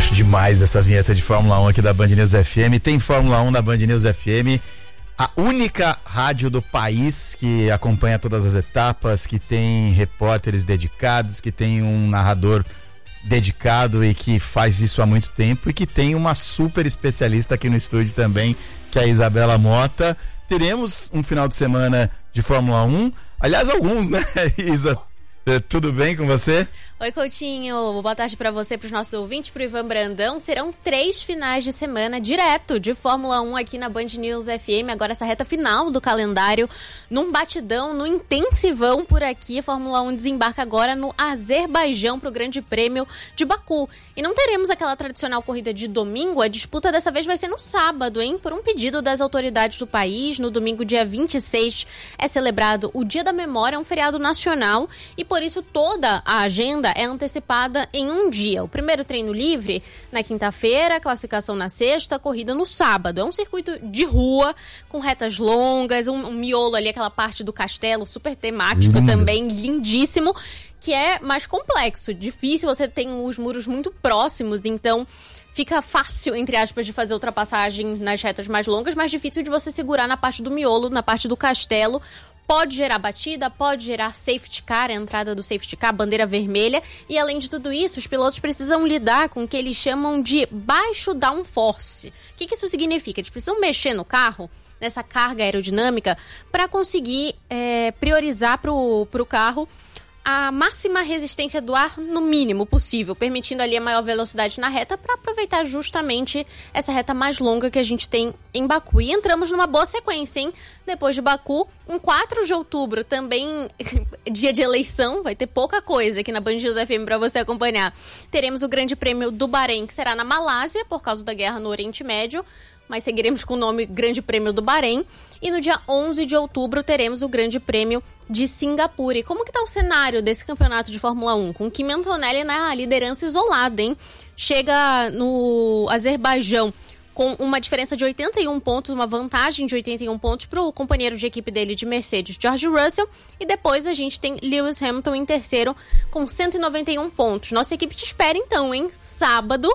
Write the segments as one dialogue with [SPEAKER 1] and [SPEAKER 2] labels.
[SPEAKER 1] Acho demais essa vinheta de Fórmula 1 aqui da Band News FM. Tem Fórmula 1 na Band News FM, a única rádio do país que acompanha todas as etapas, que tem repórteres dedicados, que tem um narrador dedicado e que faz isso há muito tempo, e que tem uma super especialista aqui no estúdio também, que é a Isabela Mota. Teremos um final de semana de Fórmula 1, aliás, alguns, né, Isa? Tudo bem com você?
[SPEAKER 2] Oi, Coutinho, boa tarde para você, para os nossos ouvintes, para o Ivan Brandão. Serão 3 finais de semana direto de Fórmula 1 aqui na Band News FM. Agora essa reta final do calendário, num batidão, no intensivão por aqui. A Fórmula 1 desembarca agora no Azerbaijão para o Grande Prêmio de Baku. E não teremos aquela tradicional corrida de domingo, a disputa dessa vez vai ser no sábado, hein? Por um pedido das autoridades do país, no domingo, dia 26, é celebrado o Dia da Memória, um feriado nacional, e por isso toda a agenda é antecipada em um dia. O primeiro treino livre na quinta-feira, a classificação na sexta, a corrida no sábado. É um circuito de rua, com retas longas, um miolo ali, aquela parte do castelo, super temático também, lindíssimo, que é mais complexo, difícil, você tem os muros muito próximos, então fica fácil, entre aspas, de fazer ultrapassagem nas retas mais longas, mas difícil de você segurar na parte do miolo, na parte do castelo. Pode gerar batida, pode gerar safety car, a entrada do safety car, bandeira vermelha. E além de tudo isso, os pilotos precisam lidar com o que eles chamam de baixo downforce. O que isso significa? Eles precisam mexer no carro, nessa carga aerodinâmica, para conseguir priorizar para o carro a máxima resistência do ar no mínimo possível, permitindo ali a maior velocidade na reta para aproveitar justamente essa reta mais longa que a gente tem em Baku. E entramos numa boa sequência, hein? Depois de Baku, em 4 de outubro, também dia de eleição, vai ter pouca coisa aqui na Band News FM para você acompanhar. Teremos o Grande Prêmio do Bahrein, que será na Malásia, por causa da guerra no Oriente Médio, mas seguiremos com o nome Grande Prêmio do Bahrein. E no dia 11 de outubro teremos o Grande Prêmio de Singapura. E como que tá o cenário desse campeonato de Fórmula 1? Com Kimi Antonelli na liderança isolada, hein? Chega no Azerbaijão com uma diferença de 81 pontos, uma vantagem de 81 pontos para o companheiro de equipe dele de Mercedes, George Russell. E depois a gente tem Lewis Hamilton em terceiro com 191 pontos. Nossa equipe te espera então, hein? Sábado,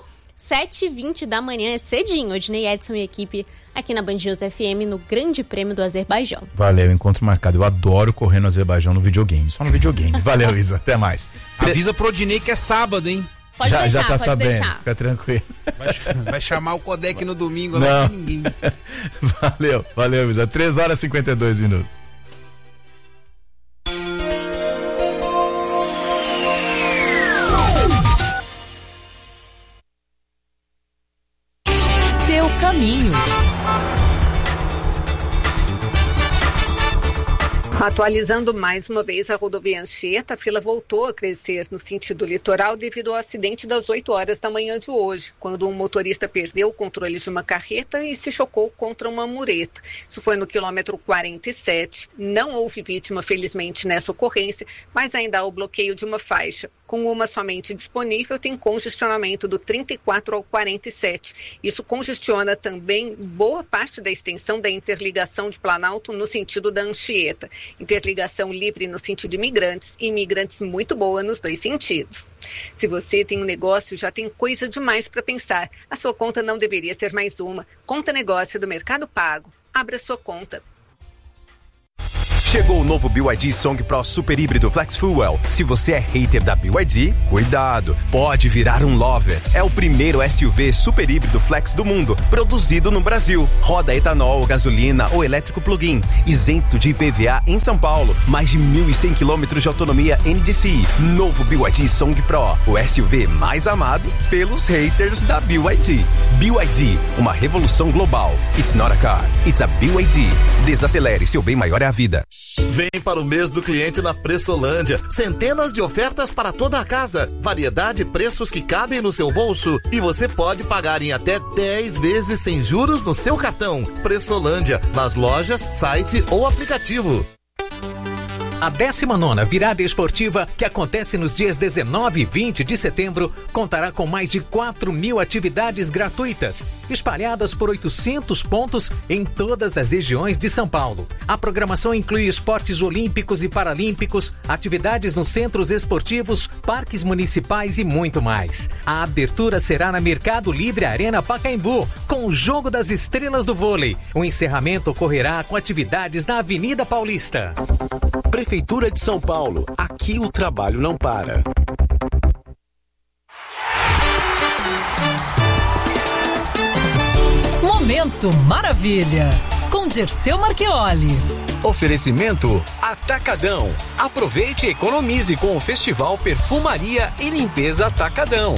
[SPEAKER 2] 7h20 da manhã, é cedinho. Odinei Edson e equipe aqui na Band News FM no Grande Prêmio do Azerbaijão.
[SPEAKER 1] Valeu, encontro marcado. Eu adoro correr no Azerbaijão no videogame, só no videogame. Valeu, Isa, até mais.
[SPEAKER 3] Avisa pro Odinei que é sábado, hein?
[SPEAKER 2] Pode deixar,
[SPEAKER 1] já tá
[SPEAKER 2] pode
[SPEAKER 1] sabendo,
[SPEAKER 2] deixar.
[SPEAKER 1] Fica tranquilo.
[SPEAKER 3] Vai chamar o Codec no domingo,
[SPEAKER 1] não
[SPEAKER 3] vai ter ninguém.
[SPEAKER 1] Valeu, Isa. 3h52.
[SPEAKER 4] Seu caminho.
[SPEAKER 5] Atualizando mais uma vez a rodovia Anchieta, a fila voltou a crescer no sentido litoral devido ao acidente das 8 horas da manhã de hoje, quando um motorista perdeu o controle de uma carreta e se chocou contra uma mureta. Isso foi no quilômetro 47. Não houve vítima, felizmente, nessa ocorrência, mas ainda há o bloqueio de uma faixa. Com uma somente disponível, tem congestionamento do 34 ao 47. Isso congestiona também boa parte da extensão da interligação de Planalto no sentido da Anchieta. Interligação livre no sentido de imigrantes e imigrantes muito boa nos dois sentidos. Se você tem um negócio, já tem coisa demais para pensar. A sua conta não deveria ser mais uma. Conta negócio do Mercado Pago. Abra sua conta.
[SPEAKER 6] Chegou o novo BYD Song Pro Super Híbrido Flex Fuel. Se você é hater da BYD, cuidado, pode virar um lover. É o primeiro SUV super híbrido flex do mundo, produzido no Brasil. Roda etanol, gasolina ou elétrico plug-in, isento de IPVA em São Paulo. Mais de 1.100 km de autonomia NDCi. Novo BYD Song Pro, o SUV mais amado pelos haters da BYD. BYD, uma revolução global. It's not a car, it's a BYD. Desacelere, seu bem maior é a vida.
[SPEAKER 7] Vem para o mês do cliente na Pressolândia. Centenas de ofertas para toda a casa. Variedade e preços que cabem no seu bolso. E você pode pagar em até 10 vezes sem juros no seu cartão. Pressolândia, nas lojas, site ou aplicativo.
[SPEAKER 4] A 19ª Virada Esportiva, que acontece nos dias 19 e 20 de setembro, contará com mais de 4.000 atividades gratuitas, espalhadas por 800 pontos em todas as regiões de São Paulo. A programação inclui esportes olímpicos e paralímpicos, atividades nos centros esportivos, parques municipais e muito mais. A abertura será na Mercado Livre Arena Pacaembu, com o Jogo das Estrelas do Vôlei. O encerramento ocorrerá com atividades na Avenida Paulista.
[SPEAKER 6] Prefeitura de São Paulo. Aqui o trabalho não para.
[SPEAKER 8] Momento Maravilha, com Dirceu Marchioli.
[SPEAKER 9] Oferecimento Atacadão. Aproveite e economize com o Festival Perfumaria e Limpeza Atacadão.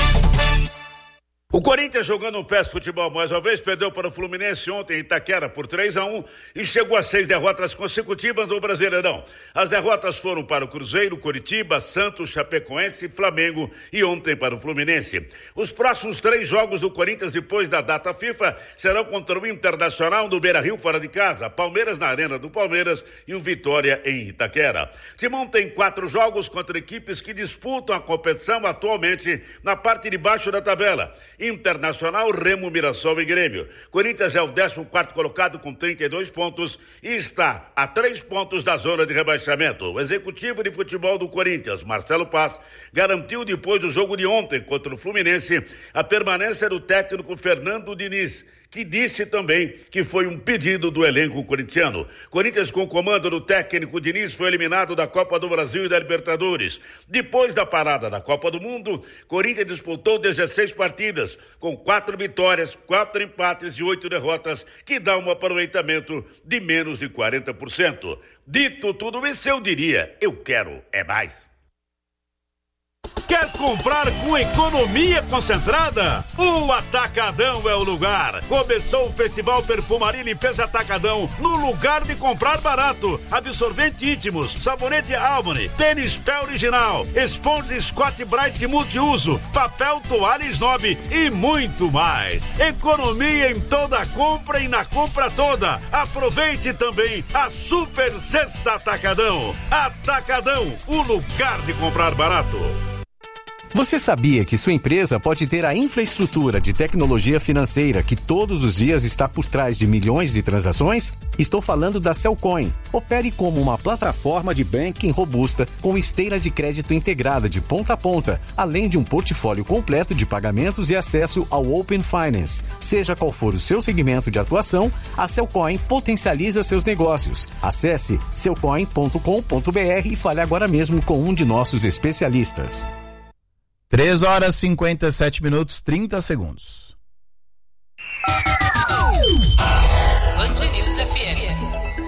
[SPEAKER 10] O Corinthians, jogando um PES Futebol mais uma vez, perdeu para o Fluminense ontem em Itaquera por 3-1 e chegou a 6 derrotas consecutivas no Brasileirão. As derrotas foram para o Cruzeiro, Coritiba, Santos, Chapecoense, Flamengo e ontem para o Fluminense. Os próximos 3 jogos do Corinthians depois da data FIFA serão contra o Internacional no Beira-Rio fora de casa, Palmeiras na Arena do Palmeiras e o Vitória em Itaquera. Timão tem 4 jogos contra equipes que disputam a competição atualmente na parte de baixo da tabela. Internacional, Remo, Mirassol e Grêmio. Corinthians é o 14º colocado com 32 pontos e está a 3 pontos da zona de rebaixamento. O executivo de futebol do Corinthians, Marcelo Paz, garantiu depois do jogo de ontem contra o Fluminense a permanência do técnico Fernando Diniz, que disse também que foi um pedido do elenco corintiano. Corinthians, com o comando do técnico Diniz, foi eliminado da Copa do Brasil e da Libertadores. Depois da parada da Copa do Mundo, Corinthians disputou 16 partidas, com 4 vitórias, 4 empates e 8 derrotas, que dá um aproveitamento de menos de 40%. Dito tudo isso, eu diria, eu quero é mais. Quer comprar com economia concentrada? O Atacadão é o lugar. Começou o Festival Perfumaria e Limpeza Atacadão no lugar de comprar barato. Absorvente íntimos, sabonete Albany, tênis pé original, esponja Scott Bright multiuso, papel toalha Snob e muito mais. Economia em toda a compra e na compra toda. Aproveite também a Super Sexta Atacadão. Atacadão, o lugar de comprar barato.
[SPEAKER 9] Você sabia que sua empresa pode ter a infraestrutura de tecnologia financeira que todos os dias está por trás de milhões de transações? Estou falando da Cellcoin. Opere como uma plataforma de banking robusta com esteira de crédito integrada de ponta a ponta, além de um portfólio completo de pagamentos e acesso ao Open Finance. Seja qual for o seu segmento de atuação, a Cellcoin potencializa seus negócios. Acesse cellcoin.com.br e fale agora mesmo com um de nossos especialistas.
[SPEAKER 1] 3 horas 57 minutos 30 segundos.
[SPEAKER 8] Band News FM.